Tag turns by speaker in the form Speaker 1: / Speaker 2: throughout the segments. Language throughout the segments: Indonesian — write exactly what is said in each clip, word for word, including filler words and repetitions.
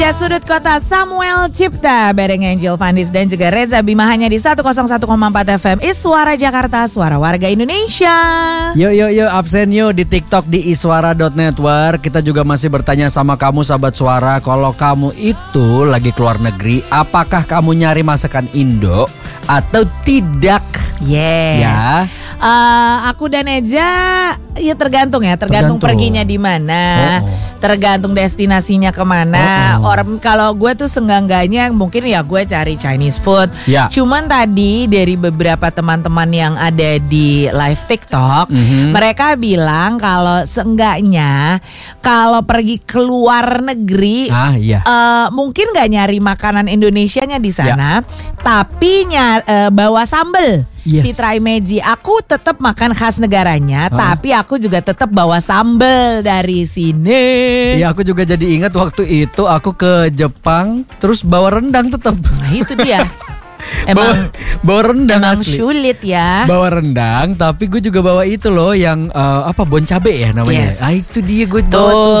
Speaker 1: Ya, Sudut Kota Samuel Cipta bareng Angel Fandis dan juga Reza Bima hanya di seratus satu koma empat F M Iswara Jakarta, suara warga Indonesia.
Speaker 2: Yo yo yo absen yo di TikTok di iswara dot network. Kita juga masih bertanya sama kamu sahabat suara, kalau kamu itu lagi keluar negeri, apakah kamu nyari masakan Indo atau tidak?
Speaker 1: Yes.
Speaker 2: Ya.
Speaker 1: Uh, aku dan Eja ya tergantung ya, tergantung, tergantung. perginya di mana, oh, oh. tergantung destinasinya kemana. Oh, oh. Orang kalau gue tuh senggangganya mungkin ya gue cari Chinese food.
Speaker 2: Ya.
Speaker 1: Cuman tadi dari beberapa teman-teman yang ada di live TikTok, mm-hmm. mereka bilang kalau seenggaknya kalau pergi keluar negeri,
Speaker 2: ah, iya.
Speaker 1: uh, mungkin nggak nyari makanan Indonesianya di sana, ya. tapi nyar, uh, bawa sambel.
Speaker 2: Yes.
Speaker 1: Citra Imeji, aku tetap makan khas negaranya, ah. tapi aku juga tetap bawa sambal dari sini.
Speaker 2: Iya, aku juga jadi ingat waktu itu aku ke Jepang, terus bawa rendang tetap.
Speaker 1: Nah itu dia. Emang
Speaker 2: bawa, bawa rendang
Speaker 1: emang
Speaker 2: asli.
Speaker 1: Sulit ya.
Speaker 2: Bawa rendang, tapi gue juga bawa itu loh yang uh, apa bon cabe ya namanya.
Speaker 1: Yes.
Speaker 2: Ah itu dia gue
Speaker 1: bawa
Speaker 2: tuh.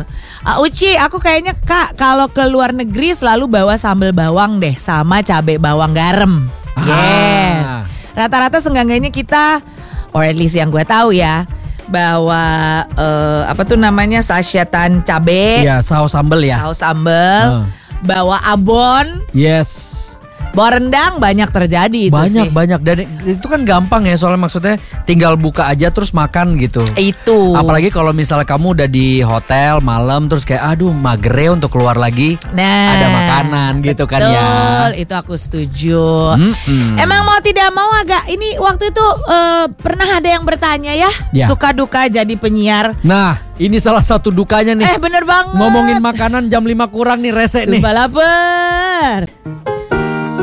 Speaker 1: Uh, Uci, aku kayaknya Kak kalau ke luar negeri selalu bawa sambal bawang deh sama cabe bawang garam.
Speaker 2: Ah.
Speaker 1: Yes. Rata-rata senggangganya kita, or at least yang gue tahu ya, bawa uh, apa tuh namanya sachetan cabe.
Speaker 2: Iya, saus sambal ya.
Speaker 1: Saus sambal. Uh. Bawa abon.
Speaker 2: Yes.
Speaker 1: Bawa rendang banyak terjadi itu
Speaker 2: banyak,
Speaker 1: sih.
Speaker 2: Banyak dan itu kan gampang ya, soalnya maksudnya tinggal buka aja terus makan gitu.
Speaker 1: Itu.
Speaker 2: Apalagi kalau misalnya kamu udah di hotel malam terus kayak aduh magere untuk keluar lagi.
Speaker 1: Nah,
Speaker 2: ada makanan gitu
Speaker 1: betul,
Speaker 2: kan ya.
Speaker 1: Itu aku setuju.
Speaker 2: Mm-mm.
Speaker 1: Emang mau tidak mau agak ini waktu itu uh, pernah ada yang bertanya ya, ya, suka duka jadi penyiar.
Speaker 2: Nah, ini salah satu dukanya nih.
Speaker 1: Eh bener banget.
Speaker 2: Ngomongin makanan jam lima kurang nih rese nih.
Speaker 1: Sumpah lapar.